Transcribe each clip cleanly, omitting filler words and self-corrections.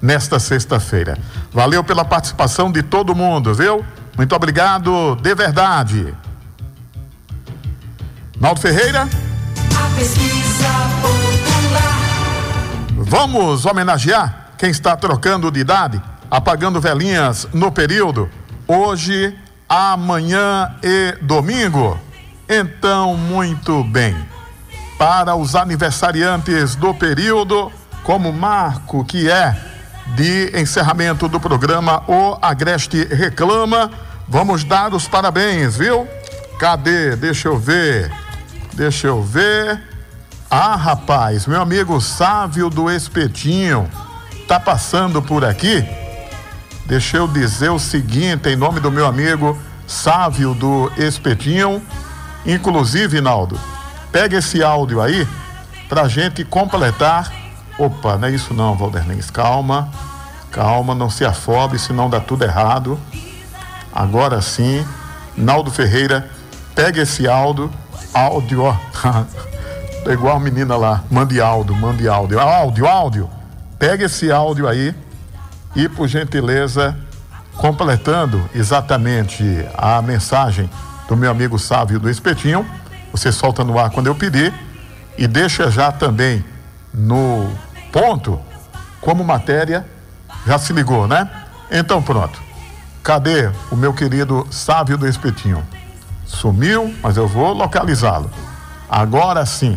nesta sexta-feira. Valeu pela participação de todo mundo, viu? Muito obrigado, de verdade. Naldo Ferreira. A pesquisa popular. Vamos homenagear quem está trocando de idade, apagando velhinhas no período, hoje, amanhã e domingo. Então, muito bem. Para os aniversariantes do período, como marco que é de encerramento do programa O Agreste Reclama, vamos dar os parabéns, viu? Cadê? Deixa eu ver. Ah, rapaz, meu amigo Sávio do Espetinho tá passando por aqui. Deixa eu dizer o seguinte, em nome do meu amigo Sávio do Espetinho. Inclusive, Naldo, pega esse áudio aí pra gente completar. Opa, não é isso não, Valdernês. Calma, não se afobe, senão dá tudo errado. Agora sim, Naldo Ferreira, pega esse áudio, ó. É igual a menina lá, mande áudio. Áudio. Pega esse áudio aí e, por gentileza, completando exatamente a mensagem do meu amigo Sávio do Espetinho, você solta no ar quando eu pedir e deixa já também no ponto como matéria. Já se ligou, né? Então pronto. Cadê o meu querido Sávio do Espetinho? Sumiu, mas eu vou localizá-lo. Agora sim.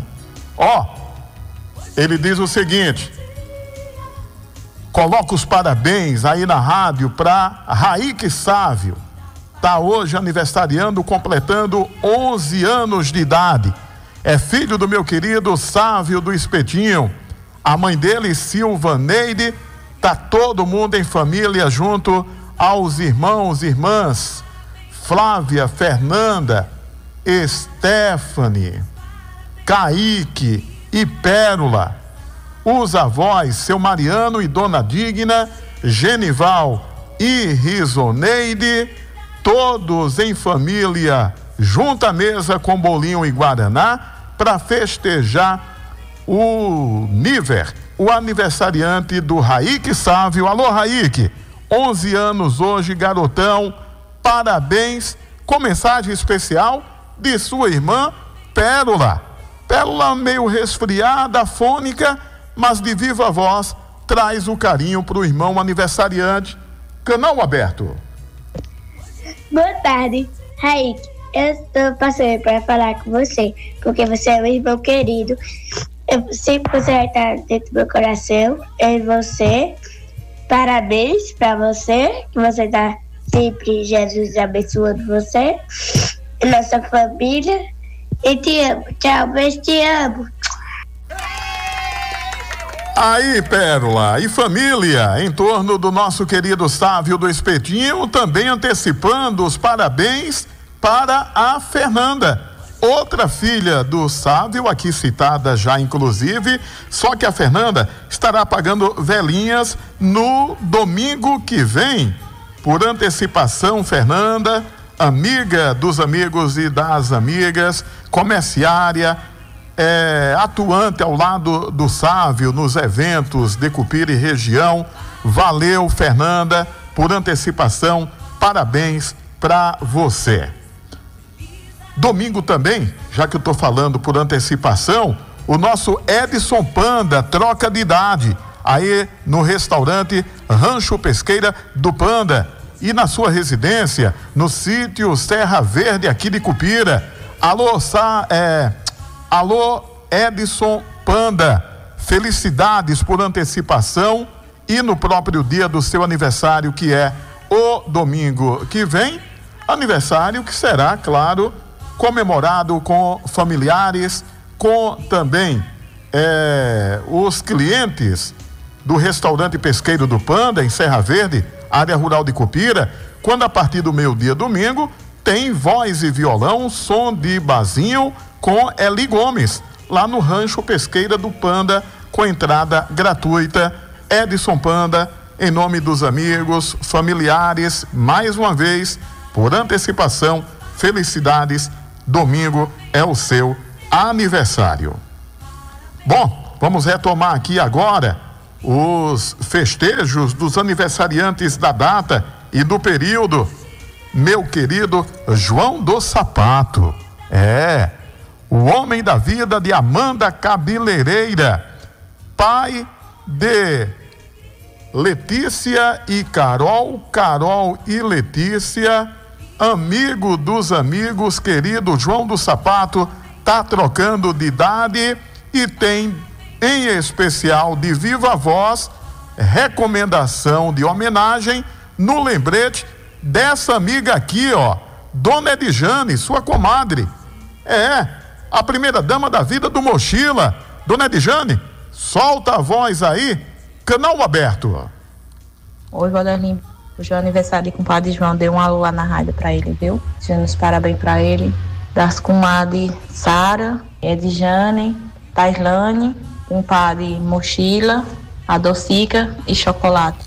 Ele diz o seguinte: coloca os parabéns aí na rádio para Raíque Sávio. Tá hoje aniversariando, completando 11 anos de idade. É filho do meu querido Sávio do Espetinho. A mãe dele, Silvaneide, tá todo mundo em família junto aos irmãos e irmãs Flávia, Fernanda, Stephanie, Kaique e Pérola. Os avós, seu Mariano e Dona Digna, Genival e Risoneide, todos em família, junto à mesa com bolinho e guaraná, para festejar o Níver, o aniversariante do Raíque Sávio. Alô, Raíque, 11 anos hoje, garotão, parabéns, com mensagem especial de sua irmã Pérola. Pérola meio resfriada, afônica, mas de viva voz, traz o carinho pro irmão aniversariante. Canal aberto. Boa tarde, Raíque. Eu estou passando para falar com você, porque você é meu irmão querido. Sempre você vai estar dentro do meu coração. Eu e você. Parabéns para você, que você está sempre, Jesus abençoando você e nossa família. E te amo. Tchau, beijo, te amo. Aí, Pérola, e família, em torno do nosso querido Sávio do Espetinho, também antecipando os parabéns para a Fernanda, outra filha do Sávio, aqui citada já inclusive, só que a Fernanda estará apagando velhinhas no domingo que vem. Por antecipação, Fernanda, amiga dos amigos e das amigas, comerciária, atuante ao lado do Sávio nos eventos de Cupira e região. Valeu, Fernanda, por antecipação, parabéns para você. Domingo também, já que eu estou falando por antecipação, o nosso Edson Panda troca de idade aí no restaurante Rancho Pesqueira do Panda e na sua residência no sítio Serra Verde aqui de Cupira. Alô, Edson Panda, felicidades por antecipação e no próprio dia do seu aniversário, que é o domingo que vem, aniversário que será, claro, comemorado com familiares, com também os clientes do restaurante Pesqueiro do Panda, em Serra Verde, área rural de Cupira, quando a partir do meio-dia domingo tem voz e violão, som de Bazinho com Eli Gomes, lá no Rancho Pesqueira do Panda, com entrada gratuita. Edson Panda, em nome dos amigos, familiares, mais uma vez, por antecipação, felicidades, domingo é o seu aniversário. Bom, vamos retomar aqui agora os festejos dos aniversariantes da data e do período. Meu querido João do Sapato, o homem da vida de Amanda Cabeleireira, pai de Letícia e Carol, Carol e Letícia, amigo dos amigos, querido João do Sapato, tá trocando de idade e tem, em especial de viva voz, recomendação de homenagem no lembrete dessa amiga aqui, Dona Edjane, sua comadre. A primeira dama da vida do Mochila. Dona Edjane, solta a voz aí, canal aberto. Oi, Valderlim. Hoje é o aniversário com o Padre João, deu um alô lá na rádio pra ele, viu? Dizendo os parabéns pra ele. Das comadres Sara, Edjane, Taislane, compadre Mochila, a Docica e Chocolate.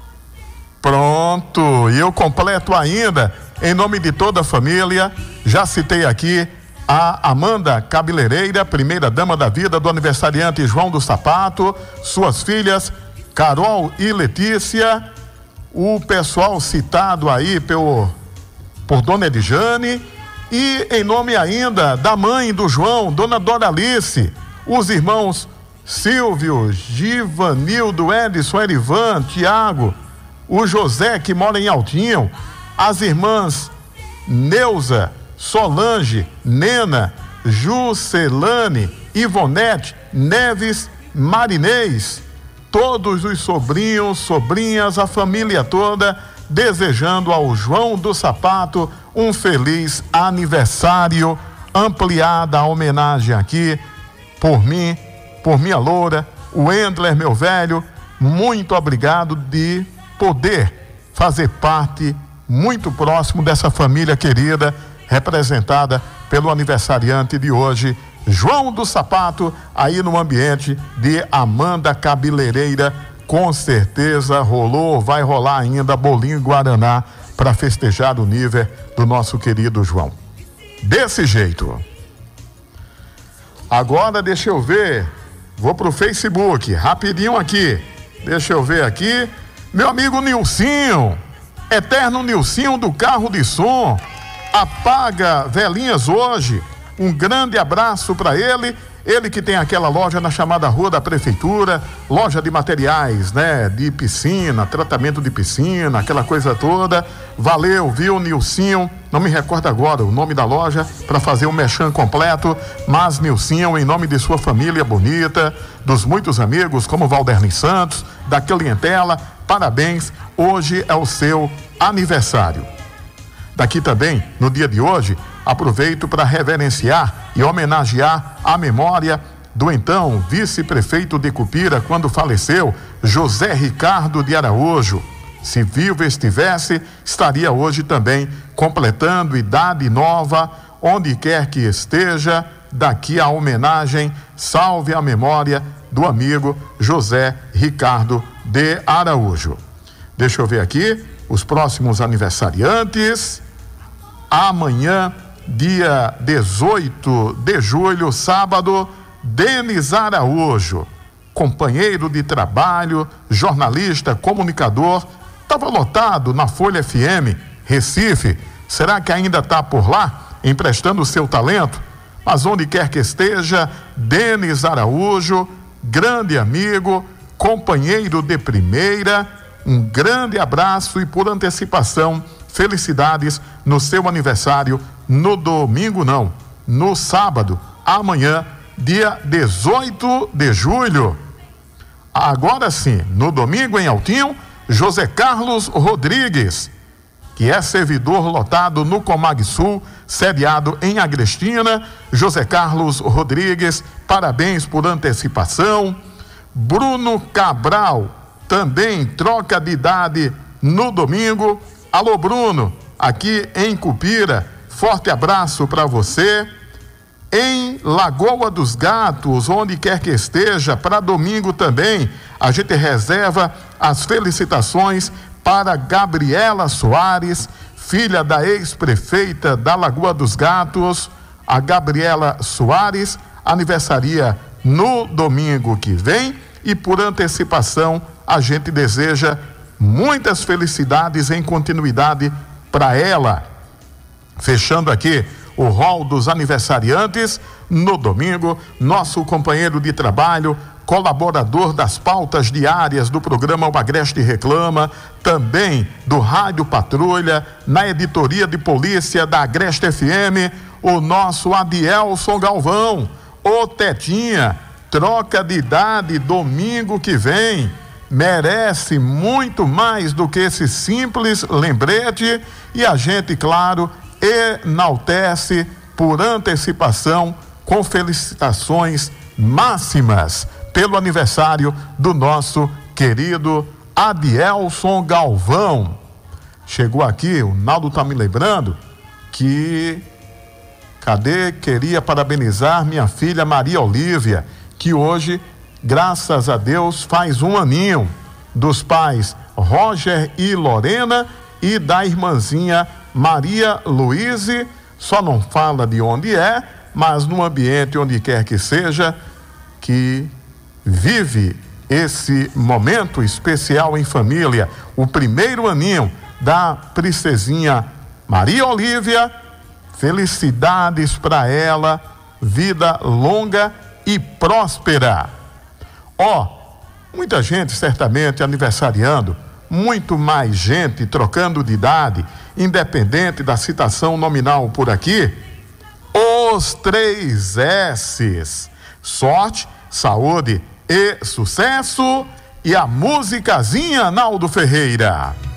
Pronto, e eu completo ainda, em nome de toda a família, já citei aqui a Amanda Cabeleireira, primeira dama da vida do aniversariante João do Sapato, suas filhas Carol e Letícia, o pessoal citado aí por Dona Edjane, e em nome ainda da mãe do João, Dona Doralice, os irmãos Silvio, Givanildo, Edson, Erivan, Tiago, o José que mora em Altinho, as irmãs Neuza, Solange, Nena, Juscelane, Ivonete, Neves, Marinês, todos os sobrinhos, sobrinhas, a família toda, desejando ao João do Sapato um feliz aniversário, ampliada a homenagem aqui por mim, por minha loura, o Endler, meu velho, muito obrigado de poder fazer parte muito próximo dessa família querida, representada pelo aniversariante de hoje, João do Sapato, aí no ambiente de Amanda Cabeleireira. Com certeza vai rolar ainda bolinho e guaraná para festejar o nível do nosso querido João. Desse jeito. Agora deixa eu ver, vou pro Facebook, rapidinho aqui, deixa eu ver aqui, meu amigo Nilcinho, eterno Nilcinho do carro de som, apaga velhinhas hoje, um grande abraço para ele que tem aquela loja na chamada Rua da Prefeitura, loja de materiais, de piscina, tratamento de piscina, aquela coisa toda. Valeu, viu, Nilcinho? Não me recordo agora o nome da loja para fazer um merchan completo, mas Nilcinho, em nome de sua família bonita, dos muitos amigos como Valderlin Santos, da clientela, parabéns, hoje é o seu aniversário. Daqui também, no dia de hoje, aproveito para reverenciar e homenagear a memória do então vice-prefeito de Cupira, quando faleceu, José Ricardo de Araújo. Se vivo estivesse, estaria hoje também completando idade nova, onde quer que esteja. Daqui a homenagem, salve a memória do amigo José Ricardo de Araújo. Deixa eu ver aqui os próximos aniversariantes. Amanhã, dia 18 de julho, sábado, Denis Araújo, companheiro de trabalho, jornalista, comunicador, estava lotado na Folha FM, Recife. Será que ainda está por lá, emprestando o seu talento? Mas onde quer que esteja, Denis Araújo, grande amigo, companheiro de primeira, um grande abraço e por antecipação, felicidades no seu aniversário, no domingo não, no sábado, amanhã, dia 18 de julho. Agora sim, no domingo em Altinho, José Carlos Rodrigues, que é servidor lotado no Comag Sul, sediado em Agrestina. José Carlos Rodrigues, parabéns por antecipação. Bruno Cabral, também troca de idade no domingo. Alô, Bruno, aqui em Cupira, forte abraço para você. Em Lagoa dos Gatos, onde quer que esteja, para domingo também, a gente reserva as felicitações para Gabriela Soares, filha da ex-prefeita da Lagoa dos Gatos. A Gabriela Soares aniversaria no domingo que vem, e por antecipação a gente deseja muitas felicidades em continuidade para ela. Fechando aqui o rol dos aniversariantes, no domingo, nosso companheiro de trabalho, colaborador das pautas diárias do programa O Agreste Reclama, também do Rádio Patrulha, na editoria de polícia da Agreste FM, o nosso Adielson Galvão, o Tetinha, troca de idade domingo que vem, merece muito mais do que esse simples lembrete e a gente, claro, enaltece por antecipação com felicitações máximas pelo aniversário do nosso querido Adielson Galvão. Chegou aqui, o Naldo tá me lembrando que queria parabenizar minha filha Maria Olívia, que hoje, graças a Deus, faz um aninho, dos pais Roger e Lorena e da irmãzinha Maria Luíse. Só não fala de onde é, mas no ambiente onde quer que seja, que vive esse momento especial em família, o primeiro aninho da princesinha Maria Olívia. Felicidades para ela, vida longa e próspera. Muita gente certamente aniversariando, muito mais gente trocando de idade, independente da citação nominal por aqui. Os 3 S's: sorte, saúde e sucesso. E a musicazinha, Naldo Ferreira.